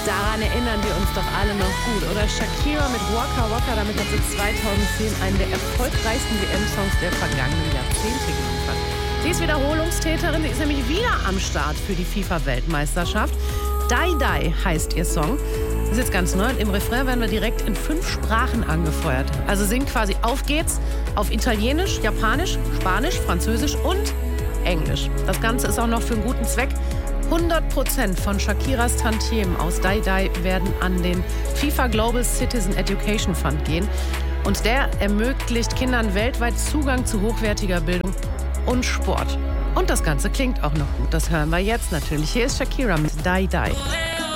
Daran erinnern wir uns doch alle noch gut, oder? Shakira mit Waka Waka, damit hat sie 2010 einen der erfolgreichsten WM-Songs der vergangenen Jahrzehnte geliefert. Sie ist Wiederholungstäterin, sie ist nämlich wieder am Start für die FIFA-Weltmeisterschaft. Die Die heißt ihr Song. Das ist jetzt ganz neu und im Refrain werden wir direkt in 5 Sprachen angefeuert. Also singt quasi Auf geht's auf Italienisch, Japanisch, Spanisch, Französisch und Englisch. Das Ganze ist auch noch für einen guten Zweck. 100% von Shakiras Tantiemen aus Die Die werden an den FIFA Global Citizen Education Fund gehen. Und der ermöglicht Kindern weltweit Zugang zu hochwertiger Bildung und Sport. Und das Ganze klingt auch noch gut. Das hören wir jetzt natürlich. Hier ist Shakira mit Die Die.